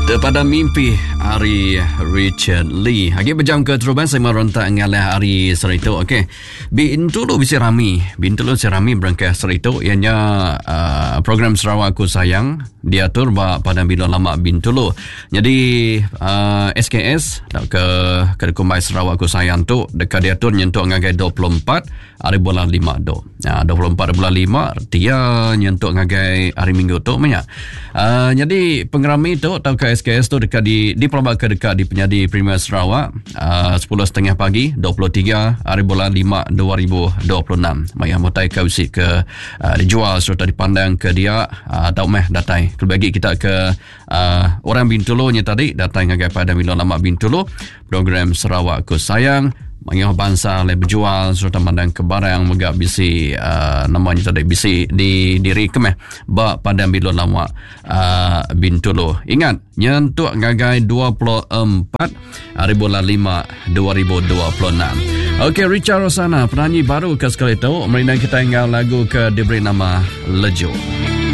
Pada mimpi Ari Richard Lee. Lagi berjam ke teruban saya merontak ngalah Ari Serito. Okey. Bintulu bisa rami. Bintulu bisa rami berangkat Serito. Ianya program Sarawak Aku Sayang diatur pada bila lama Bintulu. Jadi SKS ke kumbai Sarawak Aku Sayang tu dekat diatur nyentuh ngagai 24 hari bulan 5 tu. 24 bulan 5 dia nyentuh ngagai hari Minggu tu banyak. Jadi pengerami tu atau ke SKS tu dekat di pelabak dekat di Penyadi Premier Sarawak 10.30 pagi 23 hari bulan 5 2026. Maya mutai kausi ke dijual serta dipandang ke dia atau datai. Kelebagi kita ke orang Bintulu nya tadi datang ngagai pada milo lama Bintulu program Sarawak Aku Sayang. Mengah bangsa le berjual serta mandang ke barang megak bisi namanya tadi bisi di diri kemeh ba pada bila lama Bintulu. Ingat nyentuk ngagai 24 hari bulan 5 2026. Okey, Richard Rosana penyanyi baru ke sekali tu merindang kita tinggal lagu ke diberi nama Lejo.